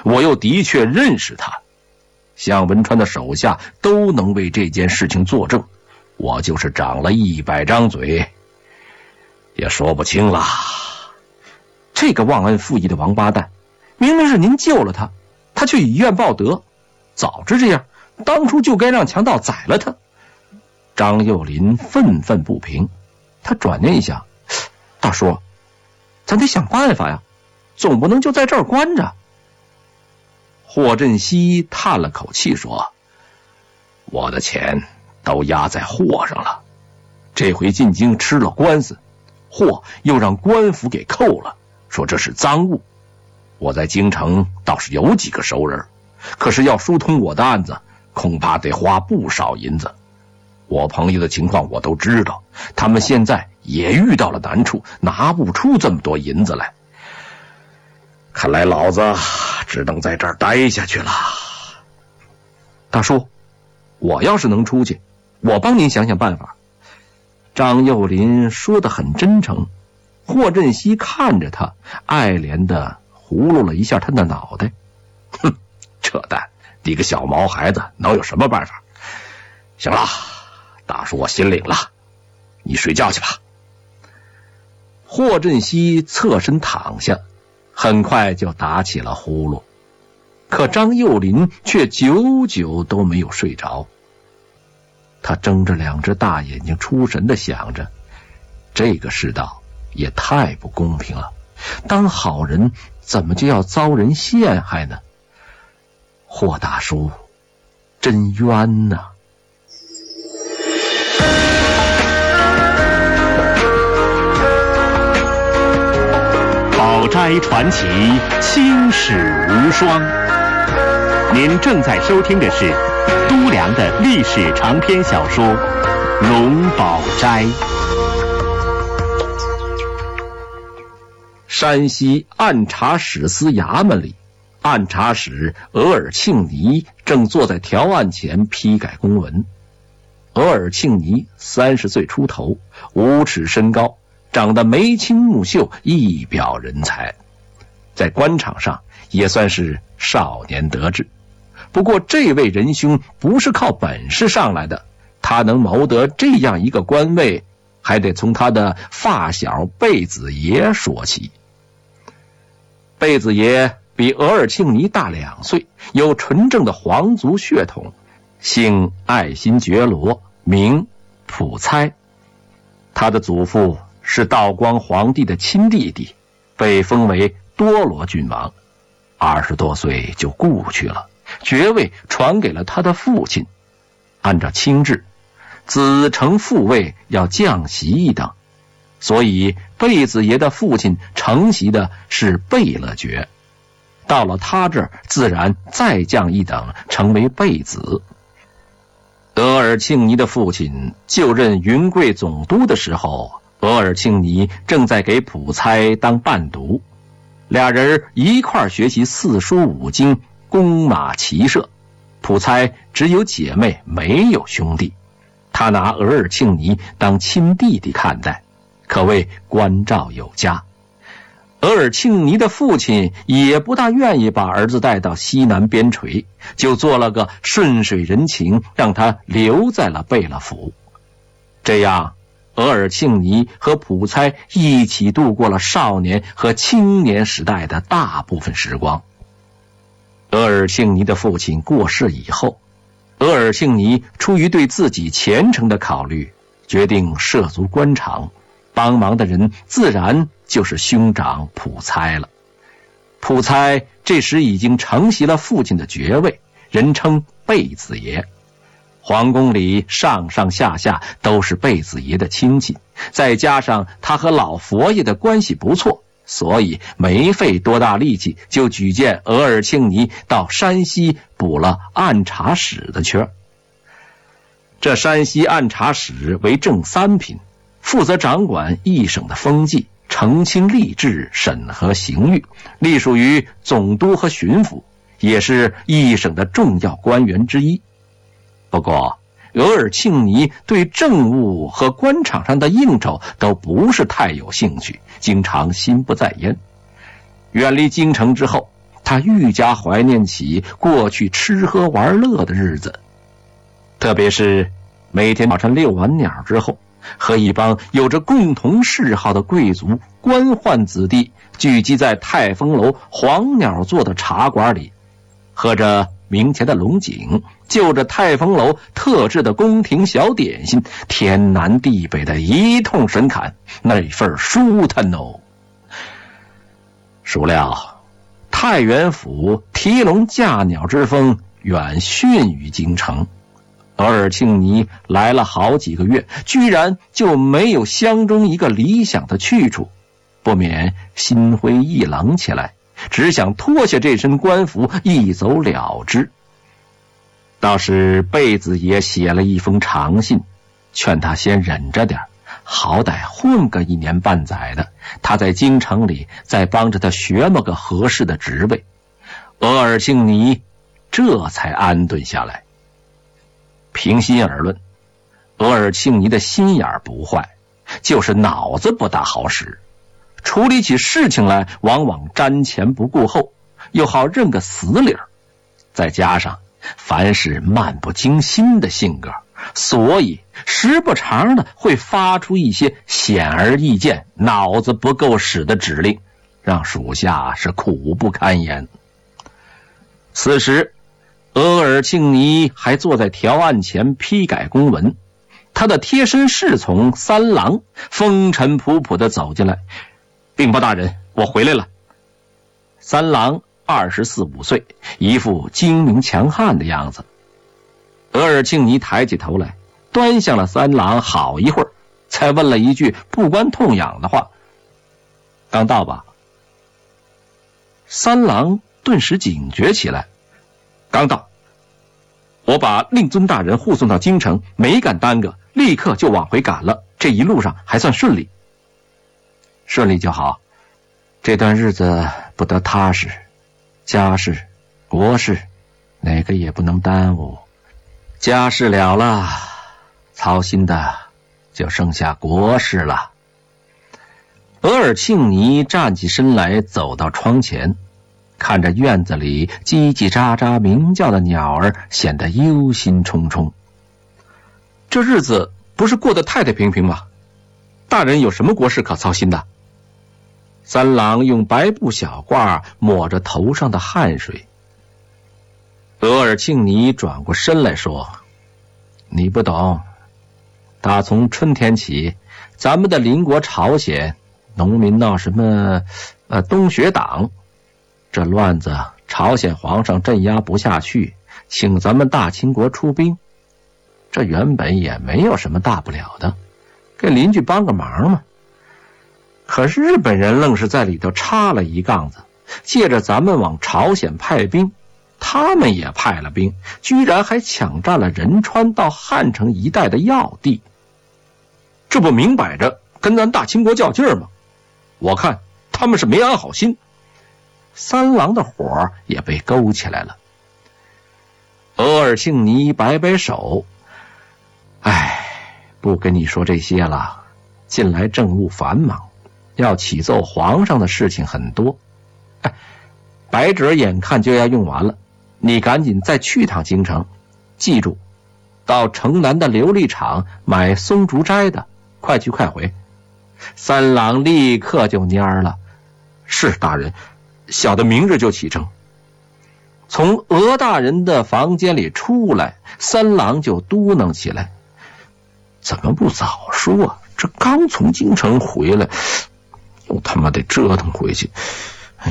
我又的确认识他。向文川的手下都能为这件事情作证，我就是长了100张嘴也说不清了。 这个忘恩负义的王八蛋，明明是您救了他，他却以怨报德。早知这样，当初就该让强盗宰了他。 张幼林愤愤不平， 他转念一想，大叔，咱得想办法呀，总不能就在这儿关着。 霍振西叹了口气说，我的钱都压在货上了，这回进京吃了官司，货又让官府给扣了，说这是赃物。我在京城倒是有几个熟人，可是要疏通我的案子，恐怕得花不少银子。我朋友的情况我都知道，他们现在也遇到了难处，拿不出这么多银子来。看来老子只能在这儿待下去了。 大叔，我要是能出去，我帮您想想办法。 张幼林说得很真诚。霍振西看着他，爱怜地葫芦了一下他的脑袋。哼，扯淡，你个小毛孩子能有什么办法？行了，大叔我心领了，你睡觉去吧。霍振西侧身躺下，很快就打起了呼噜。可张幼林却久久都没有睡着。他睁着2只大眼睛出神地想着，这个世道也太不公平了，当好人怎么就要遭人陷害呢？霍大叔真冤呐！ 宝斋传奇，青史无双。您正在收听的是都良的历史长篇小说《龙宝斋》。 山西按察使司衙门里，按察使额尔庆尼正坐在条案前批改公文。额尔庆尼30岁出头，5尺身高，长得眉清目秀，一表人才，在官场上也算是少年得志。不过这位仁兄不是靠本事上来的，他能谋得这样一个官位，还得从他的发小贝子爷说起。贝子爷比额尔庆尼大2岁，有纯正的皇族血统，姓爱新觉罗，名普猜。他的祖父是道光皇帝的亲弟弟，被封为多罗郡王，20多岁就故去了，爵位传给了他的父亲。按照清制，子承父位要降袭一等，所以贝子爷的父亲承袭的是贝勒爵，到了他这儿自然再降一等，成为贝子。额尔庆尼的父亲就任云贵总督的时候，额尔庆尼正在给普猜当伴读，俩人一块学习4书5经、弓马骑射。普猜只有姐妹没有兄弟，他拿额尔庆尼当亲弟弟看待，可谓关照有加。额尔庆尼的父亲也不大愿意把儿子带到西南边陲，就做了个顺水人情，让他留在了贝勒府。这样额尔庆尼和普猜一起度过了少年和青年时代的大部分时光。额尔庆尼的父亲过世以后，额尔庆尼出于对自己前程的考虑，决定涉足官场，帮忙的人自然就是兄长普猜了。普猜这时已经承袭了父亲的爵位，人称贝子爷。皇宫里上上下下都是贝子爷的亲戚，再加上他和老佛爷的关系不错，所以没费多大力气就举荐额尔庆尼到山西补了按察使的缺。这山西按察使为正3品，负责掌管一省的风纪、澄清吏治、审核刑狱，隶属于总督和巡抚，也是一省的重要官员之一。不过额尔庆尼对政务和官场上的应酬都不是太有兴趣，经常心不在焉。远离京城之后， 他愈加怀念起过去吃喝玩乐的日子，特别是每天早晨遛完鸟之后，和一帮有着共同嗜好的贵族官宦子弟聚集在泰丰楼黄鸟座的茶馆里，喝着明前的龙井，就着泰丰楼特制的宫廷小点心，天南地北的一通神侃，那份舒坦哦。孰料太原府提笼架鸟之风远逊于京城，额尔庆尼来了好几个月，居然就没有相中一个理想的去处，不免心灰意冷起来，只想脱下这身官服一走了之。倒是贝子爷写了一封长信，劝他先忍着点，好歹混个1年半载的，他在京城里再帮着他学么个合适的职位。额尔庆尼这才安顿下来。平心而论，额尔庆尼的心眼不坏，就是脑子不大好使，处理起事情来往往瞻前不顾后，又好认个死理儿，再加上凡事漫不经心的性格，所以时不常的会发出一些显而易见脑子不够使的指令，让属下是苦不堪言。此时额尔庆尼还坐在条案前批改公文，他的贴身侍从三郎风尘仆仆地走进来：“禀报大人，我回来了。”三郎24、25岁，一副精明强悍的样子。额尔庆尼抬起头来，端详了三郎好一会儿，才问了一句不关痛痒的话：“刚到吧？”三郎顿时警觉起来：“刚到，我把令尊大人护送到京城，没敢耽搁，立刻就往回赶了。这一路上还算顺利。”“顺利就好，这段日子不得踏实，家事国事哪个也不能耽误。家事了了，操心的就剩下国事了。”额尔庆尼站起身来，走到窗前，看着院子里叽叽喳喳鸣叫的鸟儿，显得忧心忡忡。这日子不是过得太太平平吗？大人有什么国事可操心的？三郎用白布小褂抹着头上的汗水。额尔庆尼转过身来说：“你不懂，打从春天起，咱们的邻国朝鲜农民闹什么东学党，这乱子朝鲜皇上镇压不下去，请咱们大清国出兵。这原本也没有什么大不了的，给邻居帮个忙嘛。可是日本人愣是在里头插了一杠子，借着咱们往朝鲜派兵，他们也派了兵，居然还抢占了仁川到汉城一带的要地。这不明摆着跟咱大清国较劲儿吗？我看他们是没安好心。”三郎的火也被勾起来了。额尔庆尼摆摆手：“哎，不跟你说这些了，近来政务繁忙，要启奏皇上的事情很多。白纸眼看就要用完了，你赶紧再去趟京城，记住，到城南的琉璃厂买松竹斋的，快去快回。”三郎立刻就蔫了：“是大人，小的明日就启程。”从额大人的房间里出来，三郎就嘟囔起来：“怎么不早说啊？这刚从京城回来，又他妈得折腾回去。